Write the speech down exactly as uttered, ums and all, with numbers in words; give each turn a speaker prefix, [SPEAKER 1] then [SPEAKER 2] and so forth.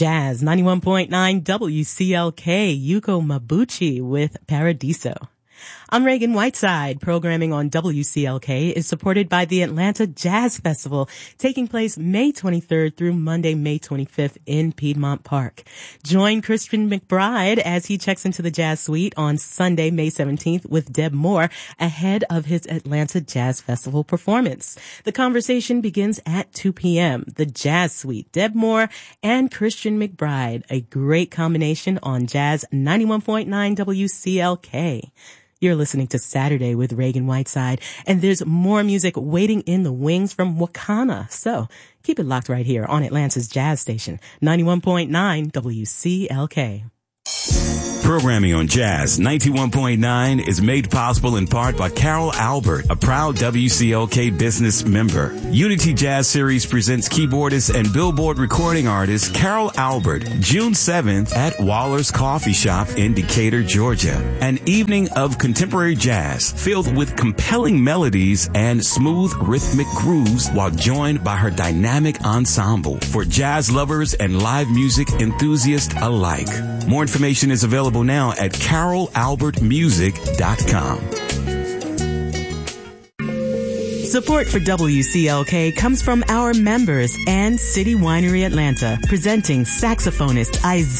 [SPEAKER 1] Jazz ninety-one point nine W C L K, Yuko Mabuchi with Paradiso. I'm Reagan Whiteside. Programming on W C L K is supported by the Atlanta Jazz Festival, taking place May twenty-third through Monday, May twenty-fifth in Piedmont Park. Join Christian McBride as he checks into the Jazz Suite on Sunday, May seventeenth with Deb Moore ahead of his Atlanta Jazz Festival performance. The conversation begins at two p.m. The Jazz Suite, Deb Moore and Christian McBride, a great combination on Jazz ninety-one point nine W C L K. You're listening to Saturday with Reagan Whiteside, and there's more music waiting in the wings from Wakana. So keep it locked right here on Atlanta's Jazz Station, ninety-one point nine W C L K.
[SPEAKER 2] Programming on Jazz ninety-one point nine is made possible in part by Carol Albert, a proud W C L K business member. Unity Jazz Series presents keyboardist and Billboard recording artist Carol Albert, June seventh at Waller's Coffee Shop in Decatur, Georgia. An evening of contemporary jazz filled with compelling melodies and smooth rhythmic grooves while joined by her dynamic ensemble for jazz lovers and live music enthusiasts alike. More information is available now at carol albert music dot com.
[SPEAKER 1] Support for W C L K comes from our members and City Winery Atlanta, presenting saxophonist Isaiah